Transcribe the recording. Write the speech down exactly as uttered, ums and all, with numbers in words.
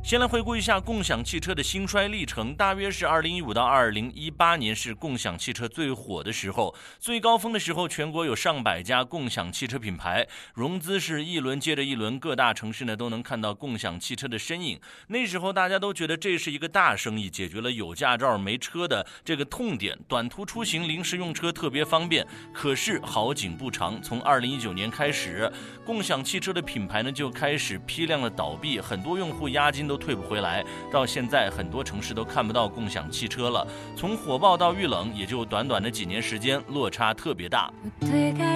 先来回顾一下共享汽车的兴衰历程，大约是二零一五到二零一八年是共享汽车最火的时候，最高峰的时候，全国有上百家共享汽车品牌，融资是一轮接着一轮，各大城市呢都能看到共享汽车的身影。那时候大家都觉得这是一个大生意，解决了有驾照没车的这个痛点，短途出行临时用车特别方便。可是好景不长，从二零一九年开始，共享汽车的品牌呢就开始批量的倒闭，很多用户押金都退不回来，到现在很多城市都看不到共享汽车了。从火爆到遇冷，也就短短的几年时间，落差特别大。